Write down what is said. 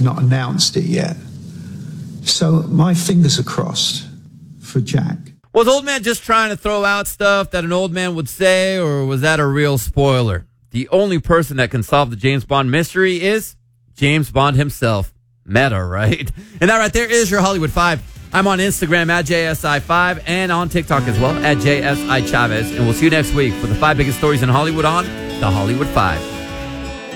not announced it yet. So my fingers are crossed for Jack. Was Old Man just trying to throw out stuff that an old man would say, or was that a real spoiler? The only person that can solve the James Bond mystery is James Bond himself. Meta, right? And that right there is your Hollywood 5. I'm on Instagram at JSI5 and on TikTok as well at JSI Chavez. And we'll see you next week for the 5 biggest stories in Hollywood on The Hollywood 5.